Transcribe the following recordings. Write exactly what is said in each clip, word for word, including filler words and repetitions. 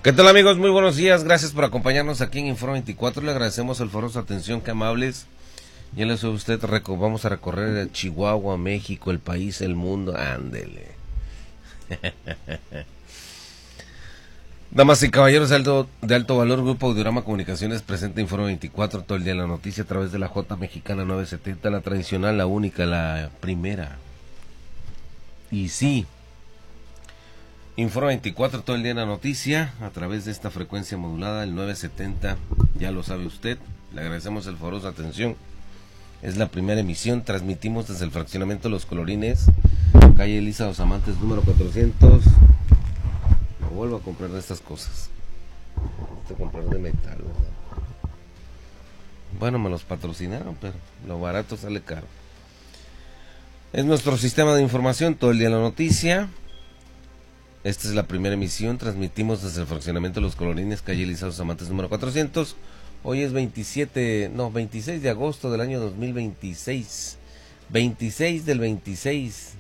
¿Qué tal, amigos? Muy buenos días, gracias por acompañarnos aquí en Inforo veinticuatro, le agradecemos el foro su atención, qué amables. Ya les soy usted, vamos a recorrer Chihuahua, México, el país, el mundo, ándele. Damas y caballeros de alto, de alto valor, Grupo Audiorama Comunicaciones presenta Inforo veinticuatro, todo el día la noticia a través de la J Mexicana novecientos setenta, la tradicional, la única, la primera. Y sí, Inforo veinticuatro, todo el día la noticia a través de esta frecuencia modulada, el novecientos setenta, ya lo sabe usted, le agradecemos el foro su atención. Es la primera emisión, transmitimos desde el fraccionamiento Los Colorines, calle Elisa Los Amantes, número cuatrocientos. No vuelvo a comprar de estas cosas. Estoy a comprar de metal, ¿verdad? Bueno, me los patrocinaron, pero lo barato sale caro. Es nuestro sistema de información, todo el día la noticia. Esta es la primera emisión, transmitimos desde el fraccionamiento Los Colorines, calle Elisa Los Amantes, número cuatrocientos. Hoy es veintisiete, no, veintiséis de agosto del año dos mil veintiséis. veintiséis del veintiséis.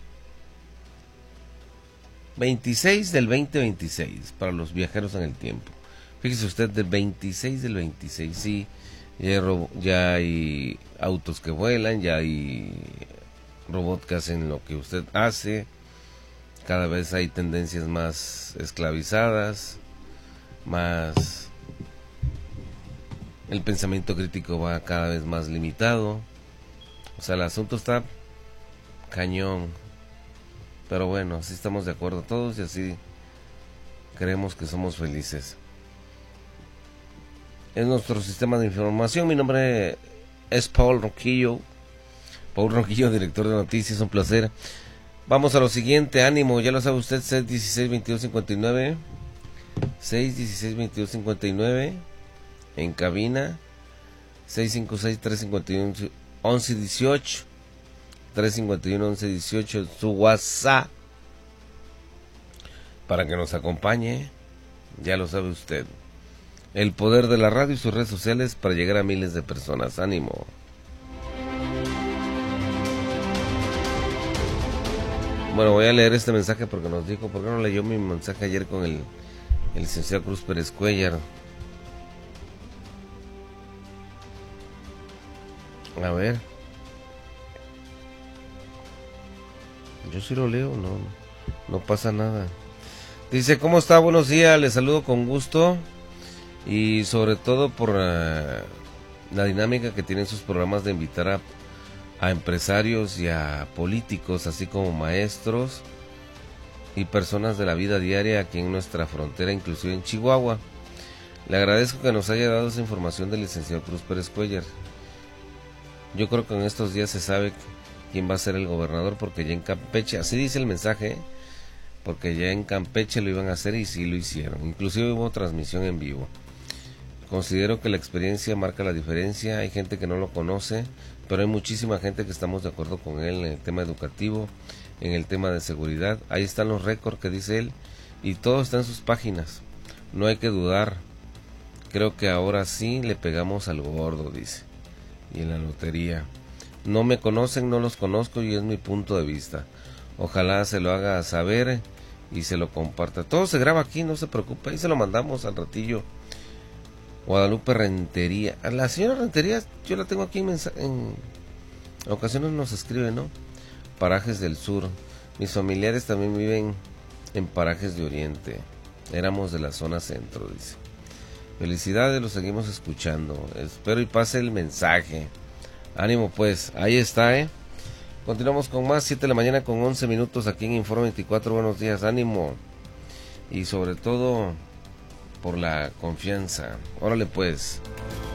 veintiséis del veinte veintiséis para los viajeros en el tiempo. Fíjese usted, del veintiséis del veintiséis, sí, ya hay, robo, ya hay autos que vuelan, ya hay robots que hacen lo que usted hace. Cada vez hay tendencias más esclavizadas, más... El pensamiento crítico va cada vez más limitado. O sea, el asunto está cañón. Pero bueno, así estamos de acuerdo todos y así creemos que somos felices. Es nuestro sistema de información. Mi nombre es Paul Ronquillo. Paul Ronquillo, director de noticias. Un placer. Vamos a lo siguiente. Ánimo, ya lo sabe usted. seis dieciséis veintidós cincuenta y nueve. seis dieciséis veintidós cincuenta y nueve. En cabina seis cinco seis, tres cinco uno, once dieciocho, tres cinco uno, once dieciocho, su WhatsApp para que nos acompañe, ya lo sabe usted. El poder de la radio y sus redes sociales para llegar a miles de personas. Ánimo. Bueno, voy a leer este mensaje porque nos dijo, ¿por qué no leyó mi mensaje ayer con el, el licenciado Cruz Pérez Cuellar? A ver, yo sí lo leo, no, no pasa nada. Dice, ¿cómo está? Buenos días, les saludo con gusto y sobre todo por uh, la dinámica que tienen sus programas de invitar a, a empresarios y a políticos, así como maestros y personas de la vida diaria aquí en nuestra frontera, inclusive en Chihuahua. Le agradezco que nos haya dado esa información del licenciado Cruz Pérez Cuellar. Yo creo que en estos días se sabe quién va a ser el gobernador, porque ya en Campeche, así dice el mensaje, porque ya en Campeche lo iban a hacer y sí lo hicieron. Inclusive hubo transmisión en vivo. Considero que la experiencia marca la diferencia. Hay gente que no lo conoce, pero hay muchísima gente que estamos de acuerdo con él en el tema educativo, en el tema de seguridad. Ahí están los récords que dice él y todo está en sus páginas. No hay que dudar. Creo que ahora sí le pegamos al gordo, dice. Y en la lotería. No me conocen, no los conozco y es mi punto de vista. Ojalá se lo haga saber y se lo comparta. Todo se graba aquí, no se preocupe. Ahí se lo mandamos al ratillo. Guadalupe Rentería. A la señora Rentería, yo la tengo aquí en, en ocasiones nos escribe, ¿no? Parajes del sur. Mis familiares también viven en parajes de oriente. Éramos de la zona centro, dice. Felicidades, lo seguimos escuchando. Espero y pase el mensaje. Ánimo pues, ahí está, ¿eh? Continuamos con más, siete de la mañana con once minutos aquí en Inforo veinticuatro. Buenos días, ánimo. Y sobre todo, por la confianza. Órale pues.